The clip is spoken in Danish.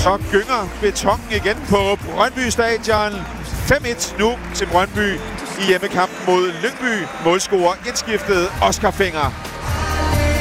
Så gynger betongen igen på Brøndby Stadion. 5-1 nu til Brøndby i hjemmekampen mod Lyngby. Målscorer indskiftet Oscar Fenger.